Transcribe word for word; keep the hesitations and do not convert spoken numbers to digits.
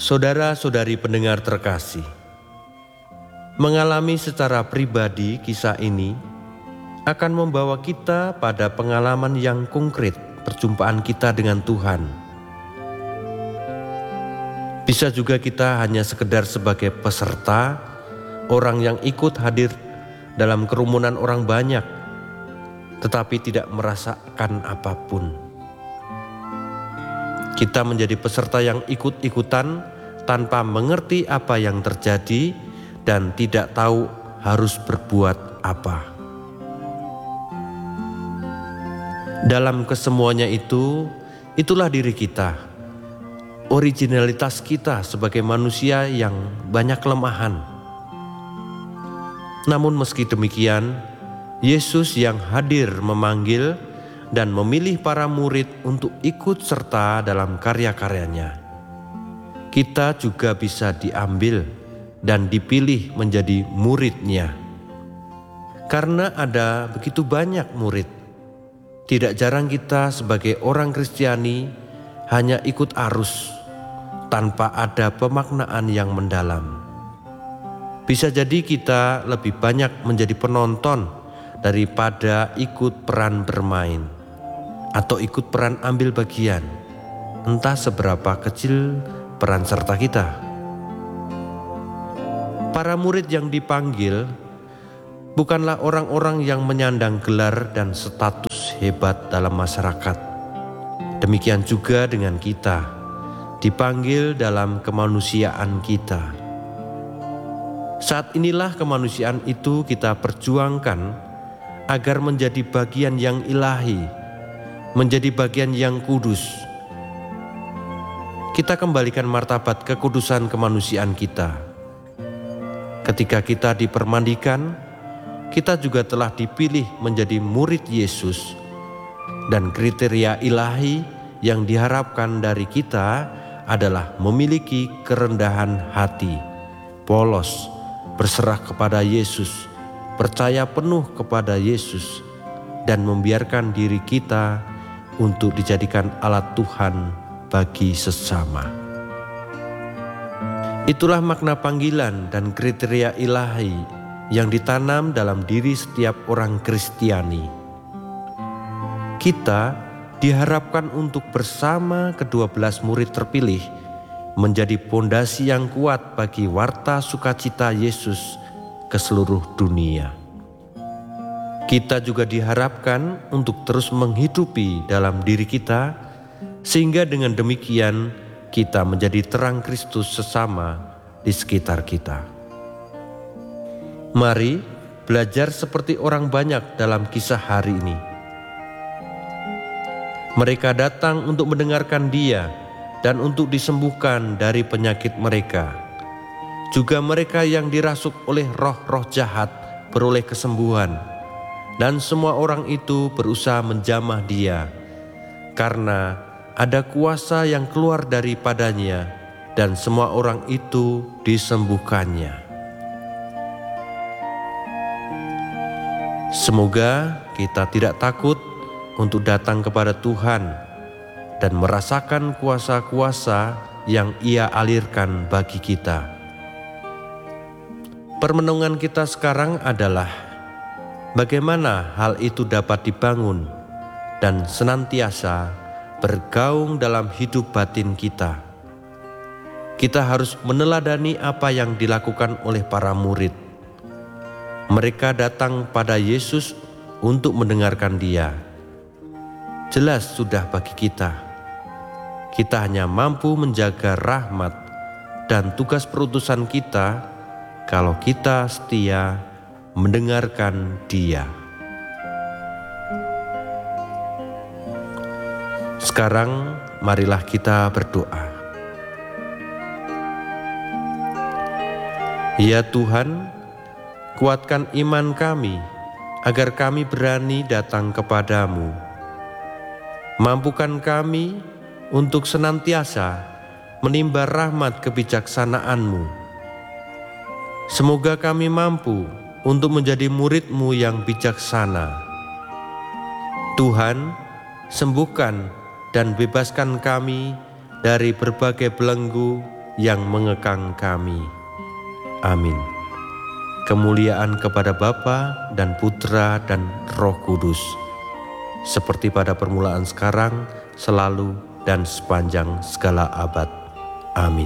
Saudara-saudari pendengar terkasih, mengalami secara pribadi kisah ini akan membawa kita pada pengalaman yang konkret perjumpaan kita dengan Tuhan. Bisa juga kita hanya sekedar sebagai peserta, orang yang ikut hadir dalam kerumunan orang banyak, tetapi tidak merasakan apapun. Kita menjadi peserta yang ikut-ikutan tanpa mengerti apa yang terjadi dan tidak tahu harus berbuat apa. Dalam kesemuanya itu, itulah diri kita, originalitas kita sebagai manusia yang banyak kelemahan. Namun meski demikian, Yesus yang hadir memanggil dan memilih para murid untuk ikut serta dalam karya-karyanya. Kita juga bisa diambil dan dipilih menjadi muridnya. Karena ada begitu banyak murid, tidak jarang kita sebagai orang Kristiani hanya ikut arus tanpa ada pemaknaan yang mendalam. Bisa jadi kita lebih banyak menjadi penonton daripada ikut peran bermain atau ikut peran ambil bagian, entah seberapa kecil peran serta kita. Para murid yang dipanggil bukanlah orang-orang yang menyandang gelar dan status hebat dalam masyarakat. Demikian juga dengan kita, dipanggil dalam kemanusiaan kita. Saat inilah kemanusiaan itu kita perjuangkan agar menjadi bagian yang ilahi, menjadi bagian yang kudus. Kita kembalikan martabat kekudusan kemanusiaan kita. Ketika kita dipermandikan, kita juga telah dipilih menjadi murid Yesus, dan kriteria ilahi yang diharapkan dari kita adalah memiliki kerendahan hati, polos, berserah kepada Yesus, percaya penuh kepada Yesus, dan membiarkan diri kita untuk dijadikan alat Tuhan bagi sesama. Itulah makna panggilan dan kriteria ilahi yang ditanam dalam diri setiap orang Kristiani. Kita diharapkan untuk bersama kedua belas murid terpilih menjadi pondasi yang kuat bagi warta sukacita Yesus ke seluruh dunia. Kita juga diharapkan untuk terus menghidupi dalam diri kita, sehingga dengan demikian kita menjadi terang Kristus sesama di sekitar kita. Mari belajar seperti orang banyak dalam kisah hari ini. Mereka datang untuk mendengarkan Dia dan untuk disembuhkan dari penyakit mereka. Juga mereka yang dirasuk oleh roh-roh jahat beroleh kesembuhan. Dan semua orang itu berusaha menjamah Dia, karena ada kuasa yang keluar daripadanya, dan semua orang itu disembuhkannya. Semoga kita tidak takut untuk datang kepada Tuhan dan merasakan kuasa-kuasa yang Ia alirkan bagi kita. Permenungan kita sekarang adalah bagaimana hal itu dapat dibangun dan senantiasa bergaung dalam hidup batin kita. Kita harus meneladani apa yang dilakukan oleh para murid. Mereka datang pada Yesus untuk mendengarkan Dia. Jelas sudah bagi kita. Kita hanya mampu menjaga rahmat dan tugas perutusan kita kalau kita setia mendengarkan Dia. Sekarang marilah kita berdoa. Ya Tuhan, kuatkan iman kami agar kami berani datang kepadamu. Mampukan kami untuk senantiasa menimba rahmat kebijaksanaan-Mu. Semoga kami mampu untuk menjadi murid-Mu yang bijaksana. Tuhan, sembuhkan dan bebaskan kami dari berbagai belenggu, yang mengekang kami. Amin. Kemuliaan kepada Bapa dan Putra dan Roh Kudus, seperti pada permulaan sekarang, selalu, dan sepanjang segala abad. Amin.